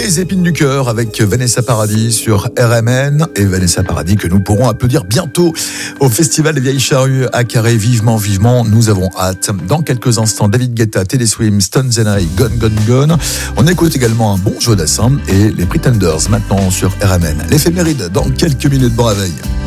Les épines du cœur avec Vanessa Paradis sur RMN et Vanessa Paradis que nous pourrons applaudir bientôt au Festival des Vieilles Charrues à Carré. Vivement, nous avons hâte. Dans quelques instants, David Guetta, Teddy Swims, Stones and I, Gone Gone Gone. On écoute également un bon Joe Dassin et les Pretenders maintenant sur RMN. L'éphéméride dans quelques minutes. Bon réveil.